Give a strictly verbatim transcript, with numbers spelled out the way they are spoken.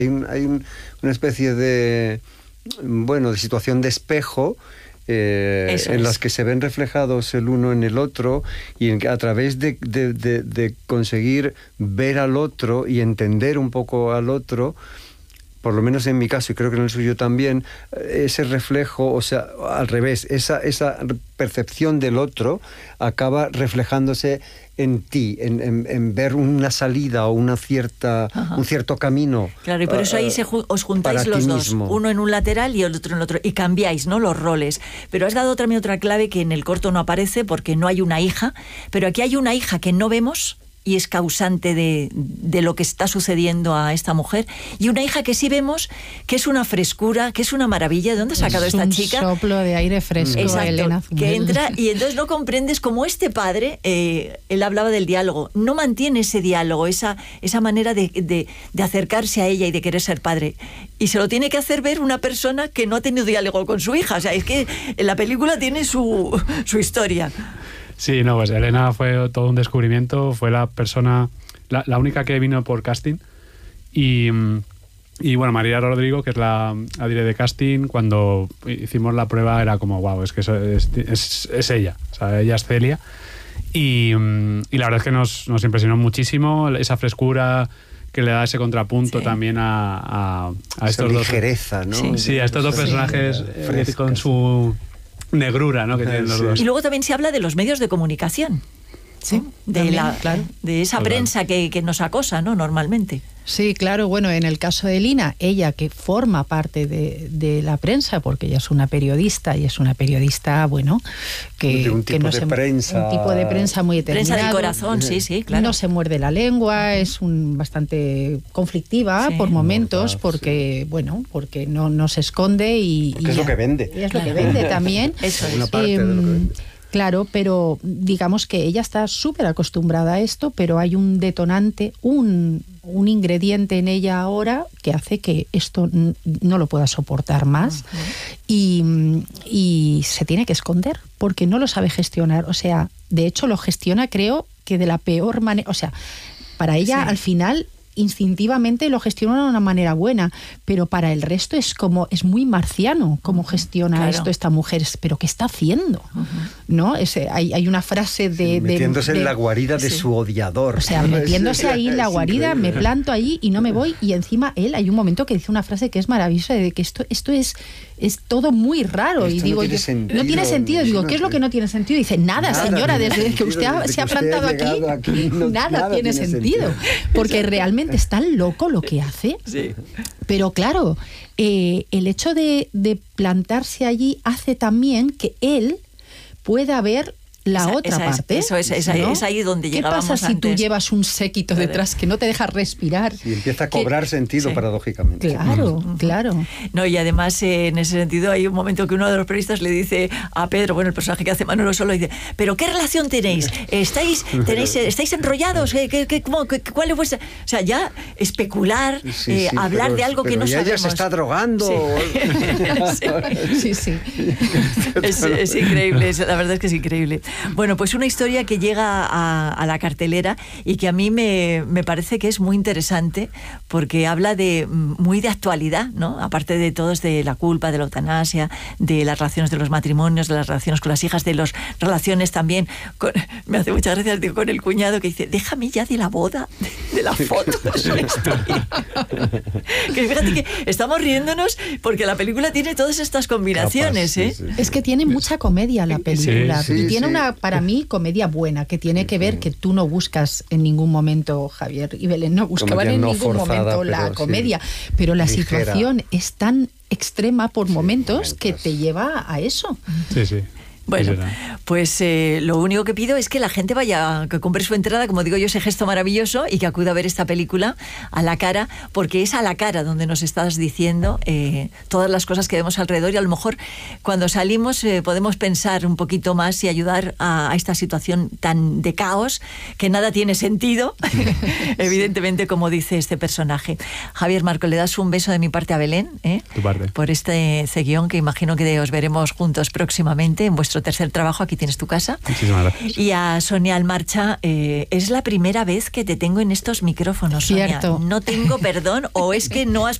Hay, un, hay un, una especie de, bueno, de situación de espejo eh, en es. las que se ven reflejados el uno en el otro y en, a través de, de, de, de conseguir ver al otro y entender un poco al otro, por lo menos en mi caso y creo que en el suyo también, ese reflejo, o sea, al revés, esa, esa percepción del otro acaba reflejándose en ti, en, en, en ver una salida o una cierta, un cierto camino. Claro, y por eso ahí uh, se ju os juntáis los dos, mismo. uno en un lateral y el otro en el otro, y cambiáis, ¿no?, los roles. Pero has dado también otra clave que en el corto no aparece porque no hay una hija, pero aquí hay una hija que no vemos y es causante de, de lo que está sucediendo a esta mujer, y una hija que sí vemos que es una frescura, que es una maravilla. ¿De dónde ha sacado es esta un chica? Un soplo de aire fresco. Exacto, Elena que entra y entonces no comprendes cómo este padre, eh, él hablaba del diálogo, no mantiene ese diálogo, esa, esa manera de, de, de acercarse a ella y de querer ser padre, y se lo tiene que hacer ver una persona que no ha tenido diálogo con su hija. O sea, es que la película tiene su, su historia. Sí, no, pues Elena fue todo un descubrimiento, fue la persona, la, la única que vino por casting, y, y bueno, María Rodrigo, que es la, la directora de casting, cuando hicimos la prueba era como, wow, es que eso es, es, es ella, o sea, ella es Celia, y, y la verdad es que nos, nos impresionó muchísimo esa frescura que le da ese contrapunto sí. también a, a, a estos esa dos... ligereza, ¿no? Sí, sí, a estos dos personajes sí, con su... negrura, ¿no?, que tienen los sí. dos. Y luego también se habla de los medios de comunicación. Sí, de, también, la, claro. de esa Total. prensa que, que nos acosa, ¿no?, normalmente. Sí, claro, bueno, en el caso de Lina, ella que forma parte de, de la prensa, porque ella es una periodista y es una periodista, bueno, que, de un tipo que no de se, prensa, un tipo de prensa muy determinado. Prensa del corazón, sí, sí, claro. No se muerde la lengua, es un bastante conflictiva sí. por momentos, porque, sí. bueno, porque no, no se esconde y... Porque y es ya, lo que vende. Y es lo que vende también. Eso es. Una parte eh, de lo que vende. Claro, pero digamos que ella está súper acostumbrada a esto, pero hay un detonante, un, un ingrediente en ella ahora que hace que esto n- no lo pueda soportar más uh-huh. y, y se tiene que esconder porque no lo sabe gestionar. O sea, de hecho lo gestiona, creo, que de la peor manera. O sea, para ella sí. al final... instintivamente lo gestiona de una manera buena, pero para el resto es como es muy marciano cómo gestiona claro. esto esta mujer, pero ¿qué está haciendo? Uh-huh. ¿No? Ese, hay, hay una frase de... Sí, metiéndose de, en la guarida de sí. su odiador. O sea, metiéndose ahí en la guarida, me planto allí y no me voy, y encima él, hay un momento que dice una frase que es maravillosa, de que esto, esto es, es todo muy raro, esto y digo, no tiene yo, sentido, no tiene sentido, digo, ¿qué es lo que no tiene sentido? Y dice, nada, nada señora, desde sentido, que usted ha, desde se ha que usted plantado ha aquí, aquí no, nada, nada tiene, tiene sentido, sentido. porque Exacto. realmente es tan loco lo que hace, sí. pero claro, eh, el hecho de, de plantarse allí hace también que él pueda ver la esa, otra esa parte. Es, eso es, esa, ¿no? es ahí donde ¿Qué llegábamos pasa si antes? tú llevas un séquito detrás que no te deja respirar? Y empieza a cobrar que, sentido, sí. paradójicamente. Claro, uh-huh. claro. No, y además, eh, en ese sentido, hay un momento que uno de los periodistas le dice a Pedro, bueno, el personaje que hace Manolo Solo, dice, ¿pero qué relación tenéis? ¿Estáis, tenéis, estáis enrollados? ¿Qué, qué, qué, cómo, qué, ¿Cuál es vuestra...? O sea, ya especular, sí, eh, sí, hablar pero, de algo que no ella sabemos. Ella se está drogando. Sí, sí. sí. Es, es increíble, es, la verdad es que es increíble. Bueno, pues una historia que llega A, a la cartelera y que a mí me, me parece que es muy interesante porque habla de muy de actualidad, ¿no? Aparte de todo, es de la culpa, de la eutanasia, de las relaciones de los matrimonios, de las relaciones con las hijas, de las relaciones también con, me hace muchas gracias, digo, con el cuñado que dice, déjame ya de la boda, de, de la foto de la historia. Que fíjate que estamos riéndonos porque la película tiene todas estas combinaciones. Capaz, ¿eh? sí, sí. Es que tiene mucha comedia la película, sí, y sí, tiene sí. una, para mí, comedia buena, que tiene que ver que tú no buscas en ningún momento, Javier y Belén no buscaban Comedia en no ningún forzada, momento la pero comedia, sí, pero la ligera. situación es tan extrema por Sí, momentos momentos. que te lleva a eso. Sí, sí. Bueno, pues eh, lo único que pido es que la gente vaya, que compre su entrada, como digo yo, ese gesto maravilloso, y que acuda a ver esta película a la cara, porque es a la cara donde nos estás diciendo eh, todas las cosas que vemos alrededor, y a lo mejor cuando salimos eh, podemos pensar un poquito más y ayudar a, a esta situación tan de caos, que nada tiene sentido, evidentemente, como dice este personaje. Javier, Marco, le das un beso de mi parte a Belén, ¿eh? Tu parte. Por este, este guión que imagino que os veremos juntos próximamente en vuestro nuestro tercer trabajo, aquí tienes tu casa. Muchísimas gracias. Y a Sonia Almarcha, eh, es la primera vez que te tengo en estos micrófonos, Sonia. Cierto. No tengo perdón, o es que no has